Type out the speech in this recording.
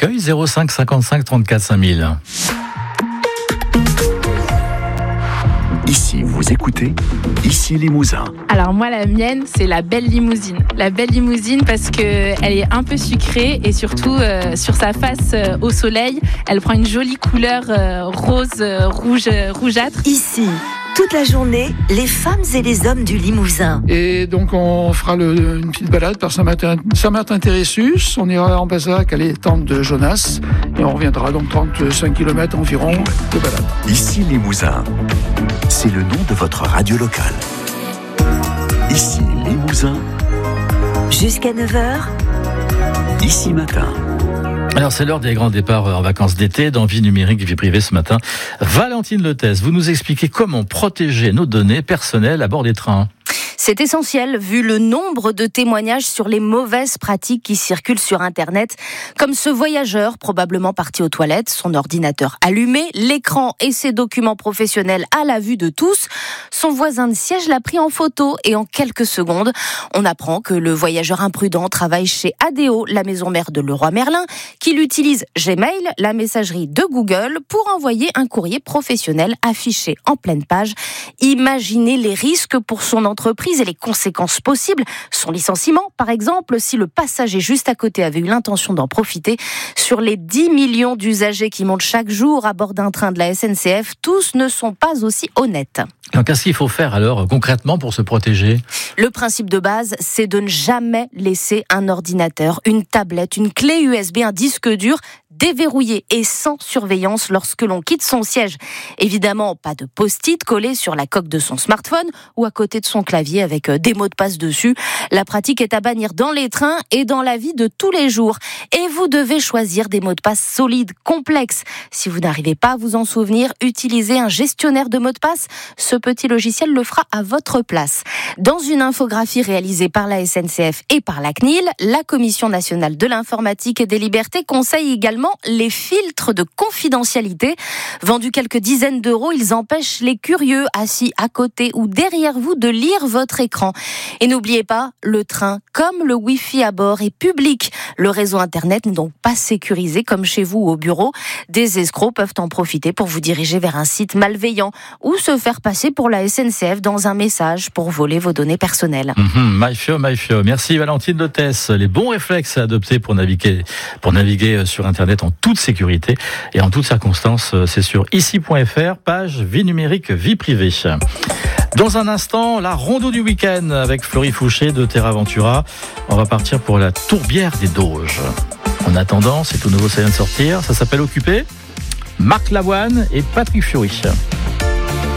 d'accueil 05 55 34 5000. Ici, vous écoutez Ici Limousin. Alors moi, la mienne, c'est la belle limousine. La belle limousine parce qu'elle est un peu sucrée et surtout sur sa face au soleil, elle prend une jolie couleur rose, rougeâtre. Ici, toute la journée, les femmes et les hommes du Limousin. Et donc on fera une petite balade par Saint-Martin-Térésus. On ira en Bazac à l'étang de Jonas et on reviendra donc 35 km environ de balade. Ici Limousin, c'est le nom de votre radio locale. Ici Limousin. Jusqu'à 9h. Ici Matin. Alors c'est l'heure des grands départs en vacances d'été dans Vie numérique, vie privée ce matin. Valentine Lethès, vous nous expliquez comment protéger nos données personnelles à bord des trains. C'est essentiel vu le nombre de témoignages sur les mauvaises pratiques qui circulent sur Internet, comme ce voyageur probablement parti aux toilettes, son ordinateur allumé, l'écran et ses documents professionnels à la vue de tous. Son voisin de siège l'a pris en photo et en quelques secondes, on apprend que le voyageur imprudent travaille chez ADO, la maison mère de Leroy Merlin, qu'il utilise Gmail, la messagerie de Google, pour envoyer un courrier professionnel affiché en pleine page. Imaginez les risques pour son entreprise et les conséquences possibles. Son licenciement, par exemple, si le passager juste à côté avait eu l'intention d'en profiter. Sur les 10 millions d'usagers qui montent chaque jour à bord d'un train de la SNCF, tous ne sont pas aussi honnêtes. Alors qu'est-ce qu'il faut faire alors concrètement pour se protéger ? Le principe de base, c'est de ne jamais laisser un ordinateur, une tablette, une clé USB, un disque dur déverrouillé et sans surveillance lorsque l'on quitte son siège. Évidemment, pas de post-it collé sur la coque de son smartphone ou à côté de son clavier avec des mots de passe dessus. La pratique est à bannir dans les trains et dans la vie de tous les jours. Et vous devez choisir des mots de passe solides, complexes. Si vous n'arrivez pas à vous en souvenir, utilisez un gestionnaire de mots de passe. Ce petit logiciel le fera à votre place. Dans une infographie réalisée par la SNCF et par la CNIL, la Commission nationale de l'informatique et des libertés conseille également les filtres de confidentialité. Vendus quelques dizaines d'euros, ils empêchent les curieux assis à côté ou derrière vous de lire votre écran. Et n'oubliez pas, le train, comme le Wi-Fi à bord, est public. Le réseau Internet n'est donc pas sécurisé comme chez vous ou au bureau. Des escrocs peuvent en profiter pour vous diriger vers un site malveillant ou se faire passer pour la SNCF dans un message pour voler vos données personnelles. MyFio. Merci Valentine Lethès. Les bons réflexes à adopter pour naviguer sur Internet en toute sécurité et en toutes circonstances, c'est sur ici.fr, page vie numérique, vie privée. Dans un instant, la rondo du week-end avec Florie Fouché de Terra Ventura. On va partir pour la tourbière des Doges. En attendant, c'est tout nouveau, ça vient de sortir. Ça s'appelle Occupé. Marc Lavoine et Patrick Fiori.